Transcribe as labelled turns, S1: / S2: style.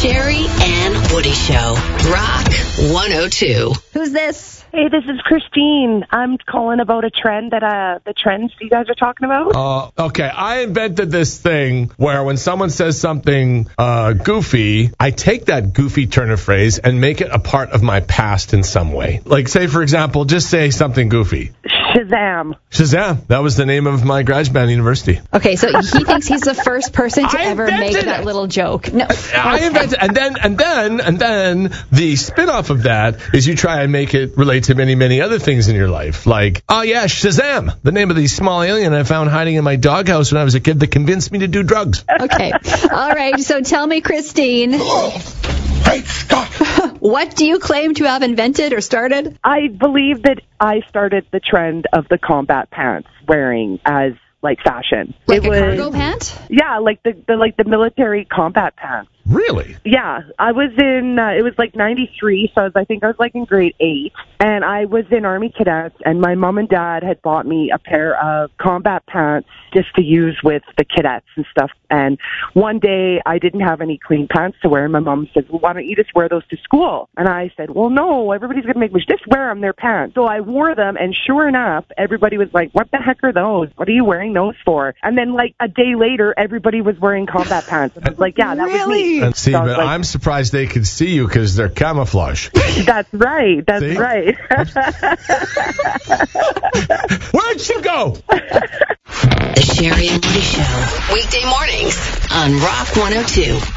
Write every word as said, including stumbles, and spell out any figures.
S1: Sherry and Woody Show. Rock one oh two.
S2: Who's this?
S3: Hey, this is Christine. I'm calling about a trend that, uh, the trends you guys are talking about.
S4: Uh, okay, I invented this thing where when someone says something uh, goofy, I take that goofy turn of phrase and make it a part of my past in some way. Like, say, for example, just say something goofy.
S3: Shazam.
S4: Shazam. That was the name of my garage band university.
S2: Okay, so he thinks he's the first person to
S4: I
S2: ever make
S4: invented
S2: that
S4: it.
S2: little joke. No,
S4: I
S2: okay.
S4: invented, and then, and then, and then the spin-off of that is you try and make it relate to many, many other things in your life. Like, oh yeah, Shazam, the name of the small alien I found hiding in my doghouse when I was a kid that convinced me to do drugs.
S2: Okay. All right, so tell me, Christine.
S4: Great Scott!
S2: What do you claim to have invented or started?
S3: I believe that I started the trend of the combat pants wearing as, like, fashion.
S2: Like
S3: it
S2: a
S3: was,
S2: cargo pant?
S3: Yeah, like the, the like the military combat pants.
S4: Really?
S3: Yeah, I was in, uh, it was like ninety-three, so I, was, I think I was like in grade eight, and I was in Army Cadets, and my mom and dad had bought me a pair of combat pants just to use with the cadets and stuff, and one day I didn't have any clean pants to wear, and my mom said, well, why don't you just wear those to school? And I said, well, no, everybody's going to make me just wear them, they're pants. So I wore them, and sure enough, everybody was like, what the heck are those? What are you wearing those for? And then like a day later, everybody was wearing combat pants. I was like, yeah, that
S2: Really?
S3: was me.
S4: And see,
S3: So I was
S4: but
S3: like,
S4: I'm surprised they could see you because they're camouflage.
S3: that's right. That's
S4: See?
S3: right.
S4: Where'd you go?
S1: The Sherry and Woody Show. Weekday mornings on Rock one oh two.